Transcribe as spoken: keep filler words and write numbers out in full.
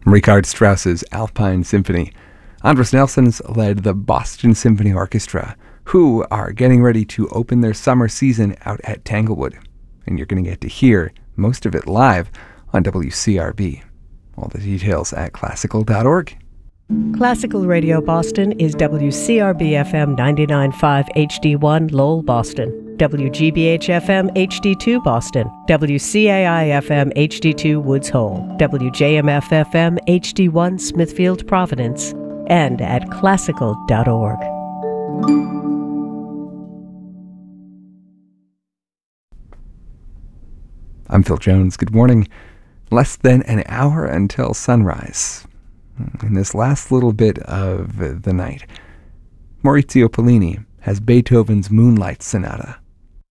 Richard Strauss's Alpine Symphony. Andros Nelson's led the Boston Symphony Orchestra, who are getting ready to open their summer season out at Tanglewood. And you're going to get to hear most of it live on W C R B. All the details at classical dot org. Classical Radio Boston is W C R B F M ninety-nine point five H D one Lowell, Boston, W G B H F M H D two Boston, W C A I F M H D two Woods Hole, W J M F F M H D one Smithfield, Providence, and at classical dot org. I'm Phil Jones. Good morning. Less than an hour until sunrise. In this last little bit of the night, Maurizio Pollini has Beethoven's Moonlight Sonata,